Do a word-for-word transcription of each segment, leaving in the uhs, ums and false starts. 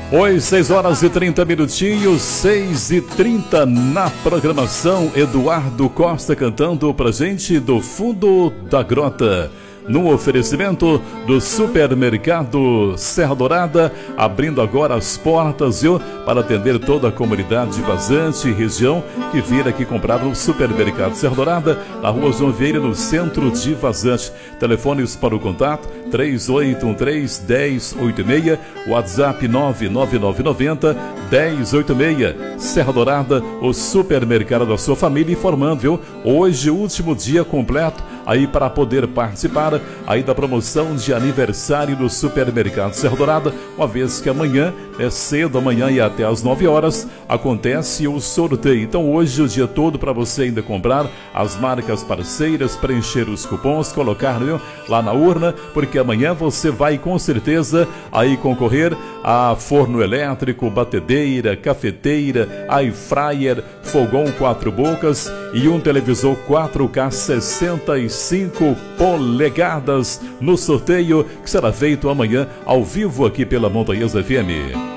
Oi, seis horas e trinta minutinhos, seis e trinta na programação. Eduardo Costa cantando pra gente do fundo da grota. No oferecimento do supermercado Serra Dourada, abrindo agora as portas, viu, para atender toda a comunidade de Vazante e região que vira aqui comprar no supermercado Serra Dourada, na rua João Vieira, no centro de Vazante. Telefones para o contato três oito um três, um zero oito seis, WhatsApp nove nove nove nove zero, um zero oito seis. Serra Dourada, o supermercado da sua família, informando, viu, hoje último dia completo aí para poder participar aí da promoção de aniversário do supermercado Serra Dourada, uma vez que amanhã, é cedo, amanhã e até às nove horas, acontece o sorteio. Então hoje o dia todo para você ainda comprar as marcas parceiras, preencher os cupons, colocar, viu, lá na urna, porque amanhã você vai com certeza aí concorrer a forno elétrico, batedeira, cafeteira, air fryer, fogão quatro bocas e um televisor quatro K sessenta e cinco polegadas no sorteio que será feito amanhã ao vivo aqui pela Montanhas F M.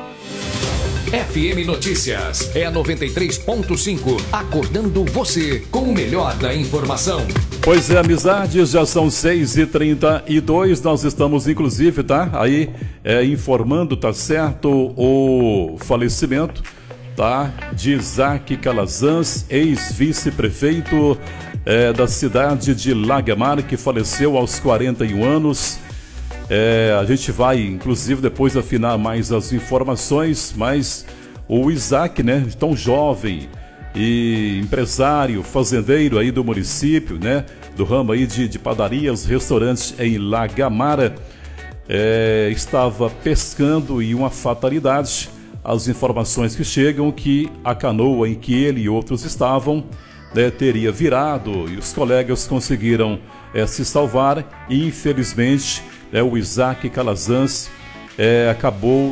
F M Notícias é a noventa e três ponto cinco, acordando você com o melhor da informação. Pois é, amizades, já são seis e trinta e dois, nós estamos inclusive, tá, aí é, informando, tá certo, o falecimento, tá, de Isaac Calazans, ex-vice-prefeito é, da cidade de Lagamar, que faleceu aos quarenta e um anos. É, a gente vai, inclusive, depois afinar mais as informações, mas o Isaac, né, tão jovem e empresário, fazendeiro aí do município, né, do ramo aí de, de padarias, restaurantes em Lagamar, é, estava pescando e uma fatalidade. As informações que chegam que a canoa em que ele e outros estavam, né, teria virado e os colegas conseguiram é, se salvar e infelizmente é, o Isaac Calazans é, acabou